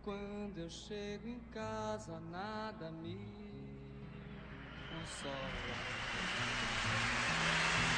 Quando eu chego em casa, nada me consola.